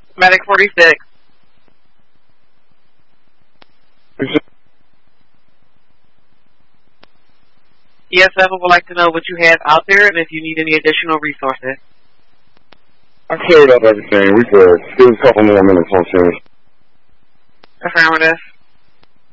Medic 46. ESF would like to know what you have out there and if you need any additional resources. I cleared up everything. We could. Give us a couple more minutes on finish. Affirmative.